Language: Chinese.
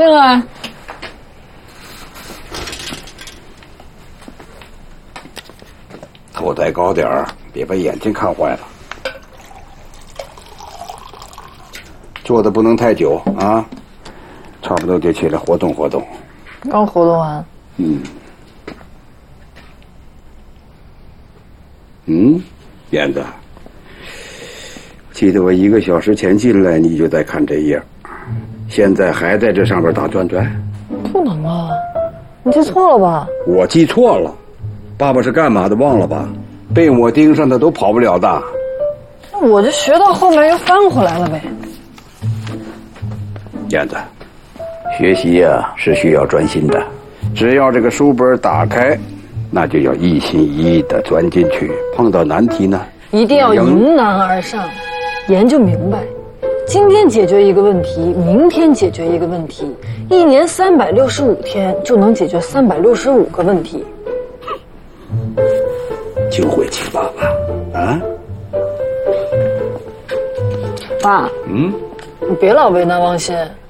进来。 头再高点儿，别把眼睛看坏了。坐的不能太久啊，差不多就起来活动活动。 刚活动完。 燕子，记得我1个小时前进来，你就在看这页，现在还在这上边打转转？ 不能啊，你记错了吧？ 我记错了，爸爸是干嘛的忘了吧？被我盯上的都跑不了的。 我就学到后面又翻回来了呗。 燕子，学习呀是需要专心的，只要这个书本打开，那就要一心一意的钻进去。碰到难题呢， 一定要迎难而上，研究明白。今天解决一个问题，明天解决一个问题，1年365天就能解决365个问题。 就会请爸爸啊！ 爸，你别老为难王鑫。